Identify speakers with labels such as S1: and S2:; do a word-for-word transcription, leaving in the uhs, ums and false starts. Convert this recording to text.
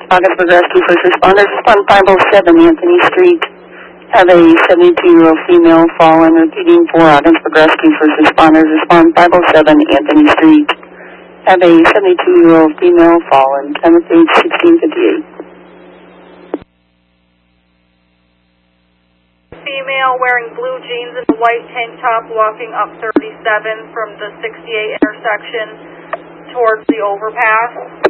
S1: Ogdensburg Rescue First Responders. Respond five oh seven Anthony Street. Have a seventy-two-year-old female fallen. Repeating for Ogdensburg Rescue First Responders. Respond five oh seven Anthony Street. Have a seventy-two-year-old female fallen. Time of page sixteen fifty-eight.
S2: Female wearing blue jeans and a white tank top walking up thirty-seven from the sixty-eight intersection towards the overpass.